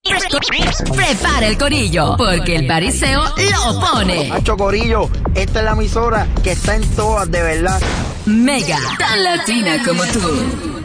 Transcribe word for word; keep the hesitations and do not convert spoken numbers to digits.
Prepara el corillo, porque el bariseo lo pone. Hacho Corillo, esta es la emisora que está en todas, de verdad. Mega, tan latina como tú.